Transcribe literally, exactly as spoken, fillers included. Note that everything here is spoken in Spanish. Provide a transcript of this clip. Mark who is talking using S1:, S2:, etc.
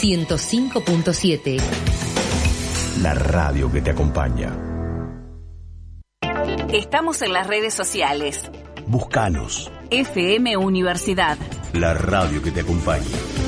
S1: ciento cinco punto siete.
S2: La radio que te acompaña.
S3: Estamos en las redes sociales.
S2: Búscanos.
S3: F M Universidad.
S2: La radio que te acompaña.